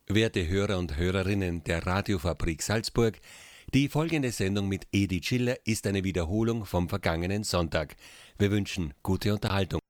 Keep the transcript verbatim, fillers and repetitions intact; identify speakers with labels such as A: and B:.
A: Werte Hörer und Hörerinnen der Radiofabrik Salzburg, die folgende Sendung mit Edi Schiller ist eine Wiederholung vom vergangenen Sonntag. Wir wünschen gute Unterhaltung.